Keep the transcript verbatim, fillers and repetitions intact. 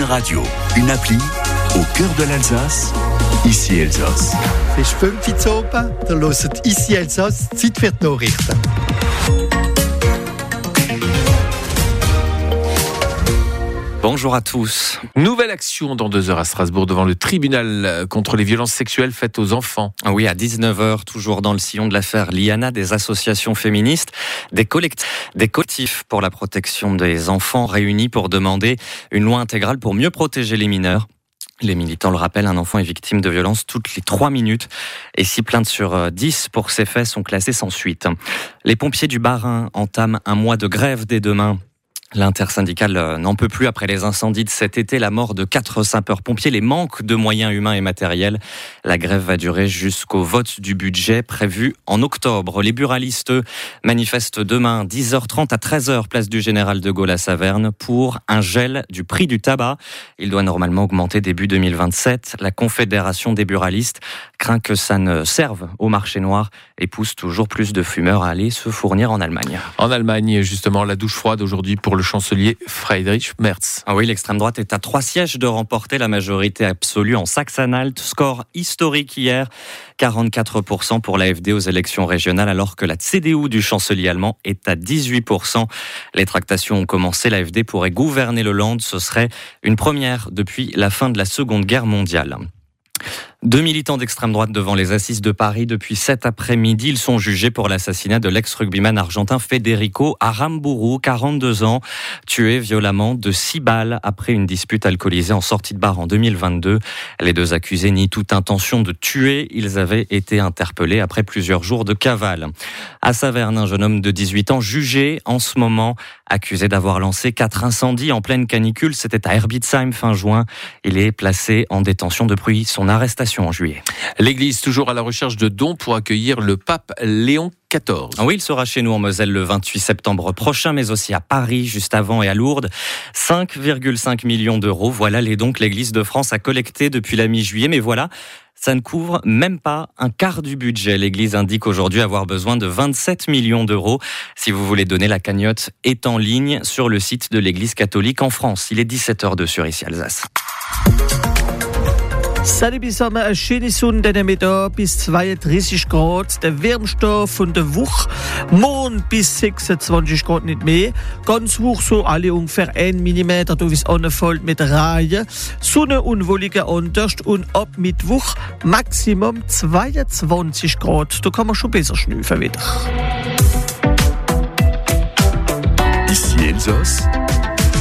Radio, une appli au cœur de l'Alsace, ici Elsass. Es ist fünf Uhr zu oben, da hört ici Elsass, Zeit für die Nachrichten. Bonjour à tous. Nouvelle action dans deux heures à Strasbourg devant le tribunal contre les violences sexuelles faites aux enfants. Oui, à dix-neuf heures, toujours dans le sillon de l'affaire Liana, des associations féministes, des collectifs, des collectifs pour la protection des enfants réunis pour demander une loi intégrale pour mieux protéger les mineurs. Les militants le rappellent, un enfant est victime de violences toutes les trois minutes et six plaintes sur dix pour ces faits sont classées sans suite. Les pompiers du Bas-Rhin entament un mois de grève dès demain. L'intersyndicale n'en peut plus après les incendies de cet été, la mort de quatre sapeurs-pompiers, les manques de moyens humains et matériels. La grève va durer jusqu'au vote du budget prévu en octobre. Les buralistes manifestent demain dix heures trente à treize heures, place du Général de Gaulle à Saverne, pour un gel du prix du tabac. Il doit normalement augmenter début deux mille vingt-sept. La Confédération des buralistes craint que ça ne serve au marché noir et pousse toujours plus de fumeurs à aller se fournir en Allemagne. En Allemagne, justement, la douche froide aujourd'hui pour le chancelier Friedrich Merz. Ah oui, l'extrême droite est à trois sièges de remporter la majorité absolue en Saxe-Anhalt. Score historique hier, quarante-quatre pour cent pour l'A F D aux élections régionales, alors que la C D U du chancelier allemand est à dix-huit pour cent. Les tractations ont commencé, l'A F D pourrait gouverner le Land. Ce serait une première depuis la fin de la Seconde Guerre mondiale. Deux militants d'extrême droite devant les assises de Paris depuis cet après-midi. Ils sont jugés pour l'assassinat de l'ex-rugbyman argentin Federico Aramburu, quarante-deux ans, tué violemment de six balles après une dispute alcoolisée en sortie de bar en deux mille vingt-deux. Les deux accusés nient toute intention de tuer. Ils avaient été interpellés après plusieurs jours de cavale. À Saverne, un jeune homme de dix-huit ans jugé en ce moment, accusé d'avoir lancé quatre incendies en pleine canicule. C'était à Herbitsheim fin juin. Il est placé en détention depuis son arrestation en juillet. L'Église toujours à la recherche de dons pour accueillir le pape Léon quatorze. Oui, il sera chez nous en Moselle le vingt-huit septembre prochain, mais aussi à Paris juste avant et à Lourdes. cinq virgule cinq millions d'euros, voilà les dons que l'Église de France a collectés depuis la mi-juillet, mais voilà, ça ne couvre même pas un quart du budget. L'Église indique aujourd'hui avoir besoin de vingt-sept millions d'euros. Si vous voulez donner, la cagnotte est en ligne sur le site de l'Église catholique en France. Il est dix-sept heures deux sur ici Alsace. Salut zusammen, eine schöne Sonne Mittag bis zweiunddreißig Grad, der wärmste von der Woche. Morgen bis sechsundzwanzig Grad, nicht mehr. Ganz hoch so alle ungefähr ein Millimeter, da ist anfällt mit Reihe. Sonne und wollige anders und ab Mittwoch Maximum zweiundzwanzig Grad. Da kann man schon besser schnüffeln wieder. Ici Elsass.